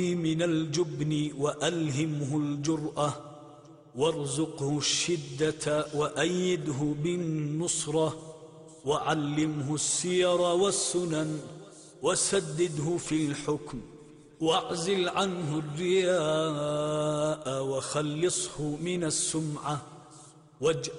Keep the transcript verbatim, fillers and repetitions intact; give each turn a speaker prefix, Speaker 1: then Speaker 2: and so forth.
Speaker 1: من الجبن وألهمه الجرأة، وارزقه الشدة وأيده بالنصرة، وعلمه السير والسنن، وسدده في الحكم، واعزل عنه الرياء، وخلصه من السمعة، واجعل